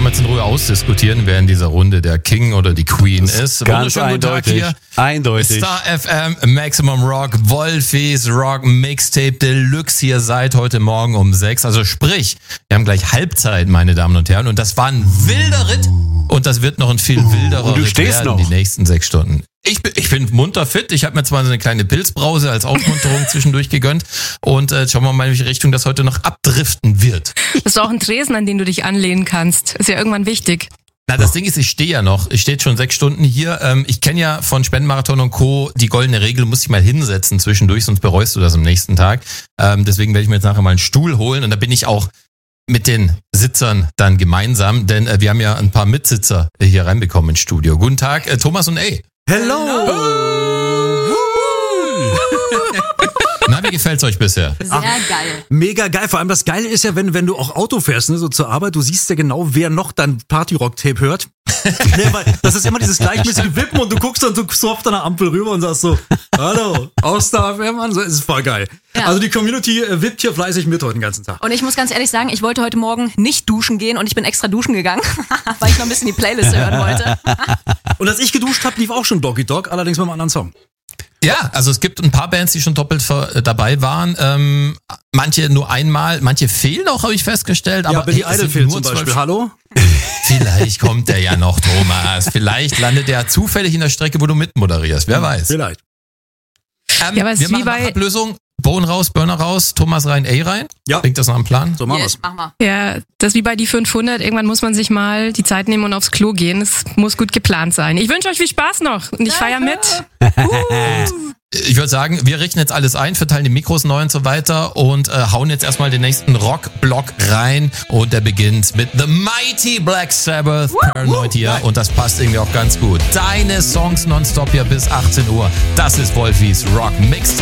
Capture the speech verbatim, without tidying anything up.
wir jetzt in Ruhe ausdiskutieren, wer in dieser Runde der King oder die Queen ist. ist. Ganz eindeutig. Eindeutig. Star F M, Maximum Rock, Wolfis Rock Mixtape Deluxe hier seit heute Morgen um sechs. Also sprich, wir haben gleich Halbzeit, meine Damen und Herren. Und das war ein wilder Ritt. Und das wird noch ein viel wilderer und du Ritt stehst werden, noch. die nächsten sechs Stunden. Ich bin, ich bin munter fit. Ich habe mir zwar so eine kleine Pilzbrause als Aufmunterung zwischendurch gegönnt. Und äh, schauen wir mal, in welche Richtung das heute noch abdriften wird. Das ist auch ein Tresen, an den du dich anlehnen kannst. Ist ja irgendwann wichtig. Na, das Ding ist, ich stehe ja noch. Ich stehe schon sechs Stunden hier. Ähm, ich kenne ja von Spendenmarathon und Co. die goldene Regel, musst dich mal hinsetzen zwischendurch, sonst bereust du das am nächsten Tag. Ähm, deswegen werde ich mir jetzt nachher mal einen Stuhl holen. Und da bin ich auch mit den Sitzern dann gemeinsam, denn äh, wir haben ja ein paar Mitsitzer hier reinbekommen ins Studio. Guten Tag, äh, Thomas und A. Hello! Hello. Na, wie gefällt's euch bisher? Sehr Ach, geil. Mega geil. Vor allem das Geile ist ja, wenn, wenn du auch Auto fährst, ne, so zur Arbeit, du siehst ja genau, wer noch dein Party-Rock-Tape hört. Ne, weil das ist immer dieses gleichmäßige Wippen und du guckst dann so soft an der Ampel rüber und sagst so, hallo, aus Star F M, Mann, so, ist voll geil. Ja. Also die Community äh, wippt hier fleißig mit heute den ganzen Tag. Und ich muss ganz ehrlich sagen, ich wollte heute Morgen nicht duschen gehen und ich bin extra duschen gegangen, weil ich noch ein bisschen die Playlist hören wollte. Und als ich geduscht habe, lief auch schon Doggy Dog, allerdings mit einem anderen Song. Ja, also es gibt ein paar Bands, die schon doppelt ver- äh, dabei waren. Ähm, manche nur einmal, manche fehlen auch, habe ich festgestellt. Ja, Aber Billy hey, es Idol sind fehlt nur zum Beispiel. zwölf- Hallo? Vielleicht kommt der ja noch, Thomas. Vielleicht landet er zufällig in der Strecke, wo du mitmoderierst. Wer weiß. Vielleicht. Ähm, Ja, aber es wir ist wie machen bei- nach Ablösung. Bone raus, Burner raus, Thomas rein, A rein. Ja. Klingt das nach einem Plan? So machen Yes, wir's. mach mal. Ja, das ist wie bei die fünfhundert. Irgendwann muss man sich mal die Zeit nehmen und aufs Klo gehen. Es muss gut geplant sein. Ich wünsche euch viel Spaß noch und ich feiere mit. Ich würde sagen, wir richten jetzt alles ein, verteilen die Mikros neu und so weiter und äh, hauen jetzt erstmal den nächsten Rock-Block rein. Und der beginnt mit The Mighty Black Sabbath, Paranoid hier. Und das passt irgendwie auch ganz gut. Deine Songs nonstop hier bis achtzehn Uhr. Das ist Wolfis Rock Mixtape.